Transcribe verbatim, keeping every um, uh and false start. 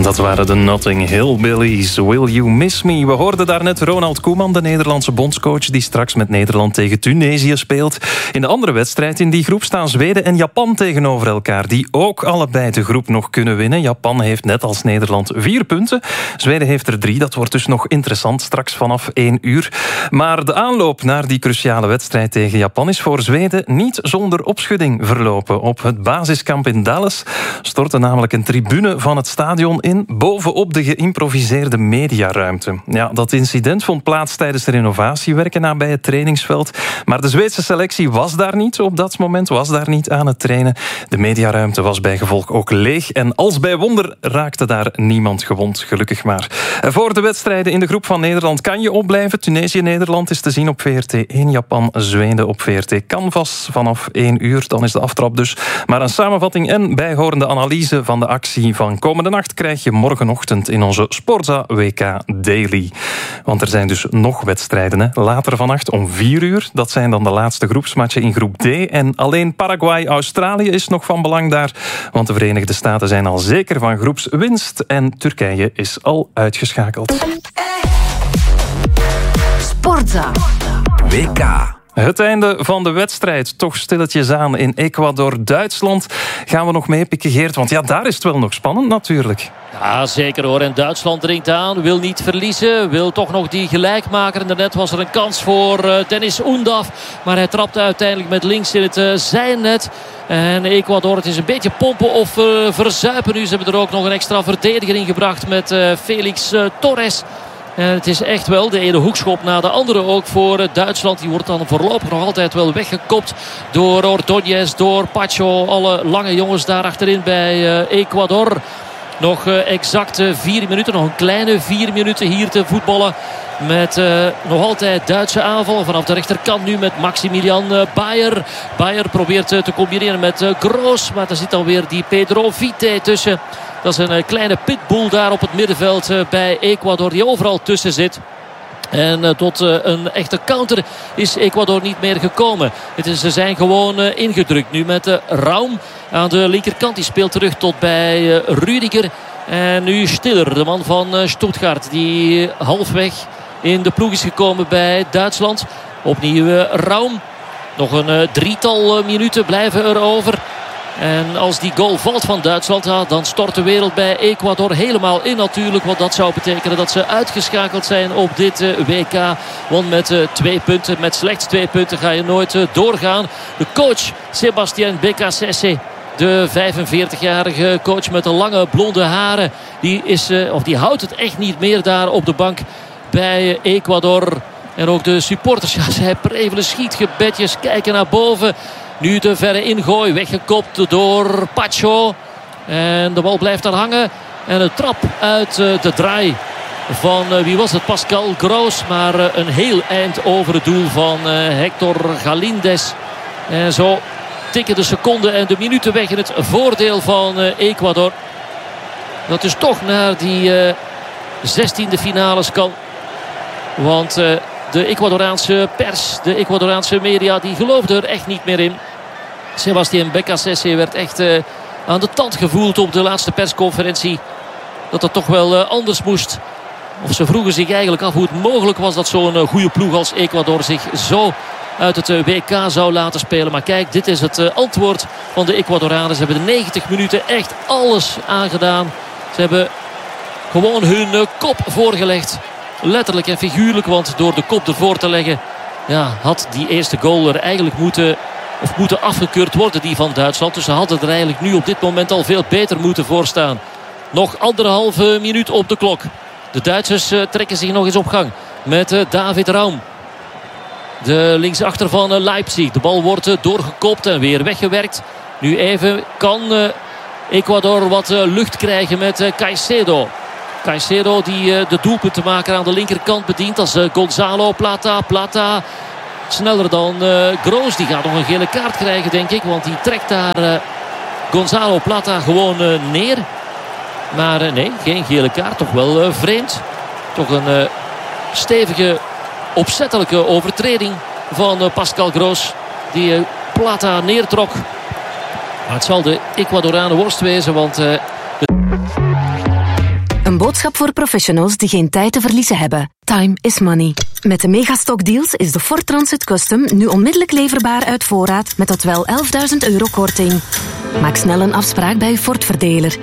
Dat waren de Notting Hillbillies. Will You Miss Me? We hoorden daarnet Ronald Koeman, de Nederlandse bondscoach, die straks met Nederland tegen Tunesië speelt. In de andere wedstrijd in die groep staan Zweden en Japan tegenover elkaar, die ook allebei de groep nog kunnen winnen. Japan heeft net als Nederland vier punten. Zweden heeft er drie. Dat wordt dus nog interessant straks vanaf één uur. Maar de aanloop naar die cruciale wedstrijd tegen Japan is voor Zweden niet zonder opschudding verlopen. Op het basiskamp in Dallas stortte namelijk een tribune van het stadion in, bovenop de geïmproviseerde mediaruimte. Ja, dat incident vond plaats tijdens de renovatiewerken nabij het trainingsveld. Maar de Zweedse selectie was daar niet. Op dat moment was daar niet aan het trainen. De mediaruimte was bij gevolg ook leeg. En als bij wonder raakte daar niemand gewond, gelukkig maar. Voor de wedstrijden in de groep van Nederland kan je opblijven. Tunesië-Nederland is te zien op V R T één. Japan-Zweden op V R T Canvas vanaf één uur. Dan is de aftrap dus. Maar een samenvatting en bijhorende analyse van de actie van komende nacht krijg je morgenochtend in onze Sportza W K Daily. Want er zijn dus nog wedstrijden. Hè. Later vannacht om vier uur. Dat zijn dan de laatste groepsmatchen in groep D. En alleen Paraguay-Australië is nog van belang daar. Want de Verenigde Staten zijn al zeker van groepswinst. En Turkije is al uitgeschakeld. Sportza W K. Het einde van de wedstrijd, toch stilletjes aan in Ecuador-Duitsland. Gaan we nog meepikken, Geert? Want ja, daar is het wel nog spannend natuurlijk. Ja, zeker hoor. En Duitsland dringt aan, wil niet verliezen, wil toch nog die gelijkmaker. En daarnet was er een kans voor uh, Dennis Undav. Maar hij trapte uiteindelijk met links in het uh, zijnet. En Ecuador, het is een beetje pompen of uh, verzuipen nu. Ze hebben er ook nog een extra verdediger in gebracht met uh, Felix uh, Torres. En het is echt wel de ene hoekschop na de andere ook voor Duitsland. Die wordt dan voorlopig nog altijd wel weggekopt door Ordóñez, door Pacho. Alle lange jongens daar achterin bij uh, Ecuador. Nog uh, exact uh, vier minuten, nog een kleine vier minuten hier te voetballen. Met uh, nog altijd Duitse aanval. Vanaf de rechterkant nu met Maximilian uh, Bayer. Bayer probeert uh, te combineren met uh, Groos. Maar er zit dan weer die Pedro Vite tussen. Dat is een uh, kleine pitbull daar op het middenveld uh, bij Ecuador. Die overal tussen zit. En uh, tot uh, een echte counter is Ecuador niet meer gekomen. Het is, ze zijn gewoon uh, ingedrukt nu met uh, Raum aan de linkerkant. Die speelt terug tot bij uh, Rüdiger. En nu Stiller, de man van uh, Stuttgart. Die uh, halfweg in de ploeg is gekomen bij Duitsland. Opnieuw uh, Raum. Nog een uh, drietal uh, minuten blijven er over. En als die goal valt van Duitsland, ja, dan stort de wereld bij Ecuador helemaal in natuurlijk. Want dat zou betekenen dat ze uitgeschakeld zijn op dit uh, W K. Want met uh, twee punten, met slechts twee punten ga je nooit uh, doorgaan. De coach Sebastián Beccacece, de vijfenveertigjarige coach met de lange blonde haren, die, is, uh, of die houdt het echt niet meer daar op de bank bij Ecuador. En ook de supporters, ja, zij prevelen schietgebedjes, kijken naar boven. Nu de verre ingooi, weggekopt door Pacho. En de bal blijft daar hangen. En een trap uit de draai van, wie was het, Pascal Groos. Maar een heel eind over het doel van Hector Galíndez. En zo tikken de seconden en de minuten weg in het voordeel van Ecuador. Dat dus toch naar die zestiende finales kan. Want de Ecuadoraanse pers, de Ecuadoraanse media, die geloofden er echt niet meer in. Sebastián Beccacece werd echt uh, aan de tand gevoeld op de laatste persconferentie. Dat het toch wel uh, anders moest. Of ze vroegen zich eigenlijk af hoe het mogelijk was dat zo'n uh, goede ploeg als Ecuador zich zo uit het uh, W K zou laten spelen. Maar kijk, dit is het uh, antwoord van de Ecuadoranen. Ze hebben de negentig minuten echt alles aangedaan. Ze hebben gewoon hun uh, kop voorgelegd. Letterlijk en figuurlijk, want door de kop ervoor te leggen, ja, had die eerste goal er eigenlijk moeten, of moeten afgekeurd worden, die van Duitsland. Dus ze hadden er eigenlijk nu op dit moment al veel beter moeten voorstaan. Nog anderhalve minuut op de klok. De Duitsers uh, trekken zich nog eens op gang met uh, David Raum. De linksachter van uh, Leipzig. De bal wordt uh, doorgekopt en weer weggewerkt. Nu even kan uh, Ecuador wat uh, lucht krijgen met uh, Caicedo. Caicedo die uh, de doelpuntenmaker aan de linkerkant bedient als uh, Gonzalo Plata. Plata sneller dan uh, Groos. Die gaat nog een gele kaart krijgen, denk ik. Want die trekt daar uh, Gonzalo Plata gewoon uh, neer. Maar uh, nee, geen gele kaart. Toch wel uh, vreemd. Toch een uh, stevige, opzettelijke overtreding van uh, Pascal Groos. Die uh, Plata neertrok. Maar het zal de Ecuadoranen worst wezen. Want uh, de... Een boodschap voor professionals die geen tijd te verliezen hebben. Time is money. Met de Megastock deals is de Ford Transit Custom nu onmiddellijk leverbaar uit voorraad met tot wel elfduizend euro korting. Maak snel een afspraak bij uw Ford-verdeler.